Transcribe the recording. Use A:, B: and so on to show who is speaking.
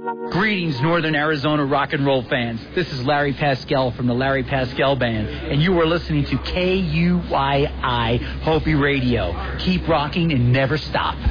A: Greetings, Northern Arizona rock and roll fans. This is Larry Pascal from the Larry Pascal Band, and you are listening to KUYI Hopi Radio. Keep rocking and never stop.